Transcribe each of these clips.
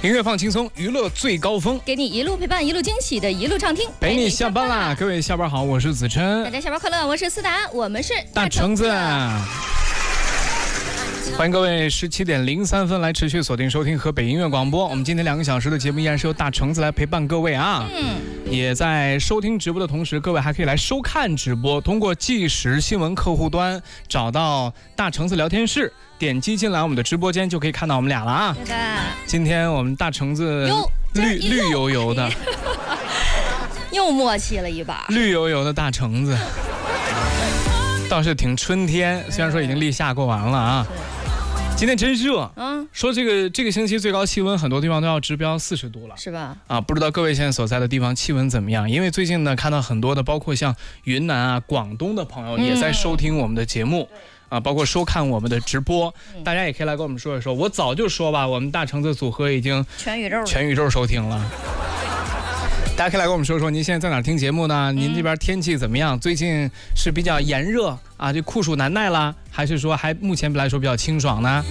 音乐放轻松，娱乐最高峰， 给你一路陪伴，一路惊喜的一路畅听， 陪你下班啦！各位下班好，我是子琛， 大家下班快乐，我是思达，我们是大橙子。欢迎各位17点03分来持续锁定收听河北音乐广播。我们今天2个小时的节目依然是由大橙子来陪伴各位啊。也在收听直播的同时，各位还可以来收看直播，通过即时新闻客户端找到大橙子聊天室，点击进来我们的直播间就可以看到我们俩了啊。 对的。 今天我们大橙子绿油油的， 又默契了一把， 绿油油的大橙子，倒是挺春天，虽然说已经立夏过完了啊。今天真热，说这个星期最高气温很多地方都要直标40度了， 是吧？ 啊，不知道各位现在所在的地方气温怎么样？因为最近呢，看到很多的，包括像云南啊、广东的朋友也在收听我们的节目，啊，包括收看我们的直播，大家也可以来跟我们说一说。我早就说吧，我们大橙子组合已经全宇宙收听了。大家可以来跟我们说说，您现在在哪听节目呢？您这边天气怎么样？最近是比较炎热啊，就酷暑难耐啦，还是说还目前来说比较清爽呢？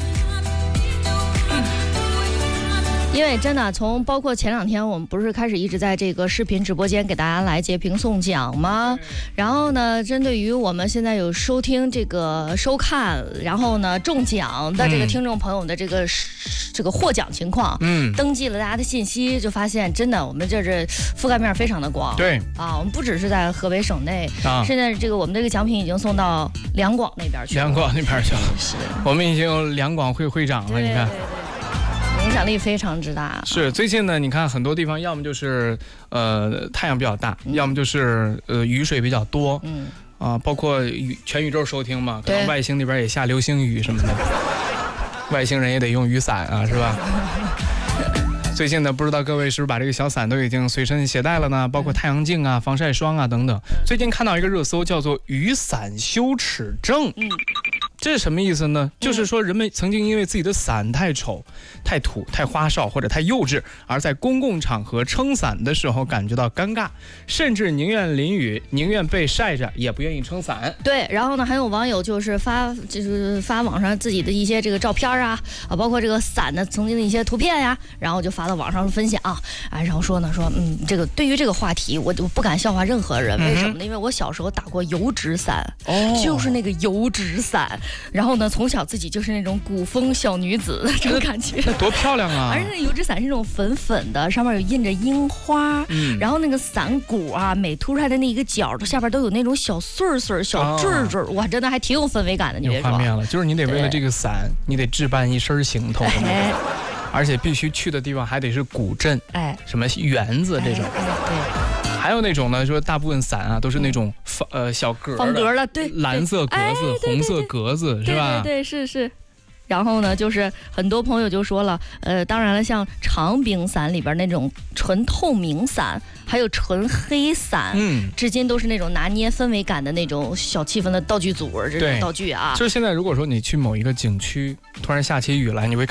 因为真的从包括前2天我们不是开始一直在这个视频直播间给大家来截屏送奖吗？然后呢，针对于我们现在有收听这个收看，然后呢中奖的这个听众朋友的这个获奖情况，登记了大家的信息，就发现真的我们这覆盖面非常的广。 对啊，我们不只是在河北省内，现在这个我们这个奖品已经送到两广那边去了。 两广那边去了，是我们已经有两广会长了，你看。 影响力非常之大。 是最近呢，你看很多地方要么就是太阳比较大，要么就是雨水比较多，包括全宇宙收听嘛，可能外星那边也下流星雨什么的，外星人也得用雨伞啊，是吧？最近呢，不知道各位是不是把这个小伞都已经随身携带了呢？包括太阳镜啊、防晒霜啊等等。最近看到一个热搜，叫做“雨伞羞耻症”。这是什么意思呢？就是说人们曾经因为自己的伞太丑、太土、太花哨或者太幼稚，而在公共场合撑伞的时候感觉到尴尬，甚至宁愿淋雨、宁愿被晒着，也不愿意撑伞。 对，然后呢，还有网友就是发网上自己的一些这个照片啊，包括这个伞的曾经的一些图片呀，然后就发到网上分享啊，然后说这个对于这个话题，我就不敢笑话任何人，为什么呢？因为我小时候打过油纸伞，就是那个油纸伞。然后呢，从小自己就是那种古风小女子这种感觉， 多漂亮啊！ 而且那油纸伞是那种粉粉的，上面有印着樱花，然后那个伞骨啊，每凸出来的那一个角，下边都有那种小穗穗、小坠坠，哇，真的还挺有氛围感的。你别说， 有画面了，就是你得为了这个伞，你得置办一身行头，而且必须去的地方还得是古镇，什么园子这种， 对。 还有那种呢，说大部分伞啊都是那种小格方格的，对， 蓝色格子、红色格子，是吧？ 对，是。然后呢，就是很多朋友就说了，当然了，像长柄伞里边那种纯透明伞，还有纯黑伞，至今都是那种拿捏氛围感的那种小气氛的道具组，这种道具啊。 就是现在，如果说你去某一个景区，突然下起雨来，你会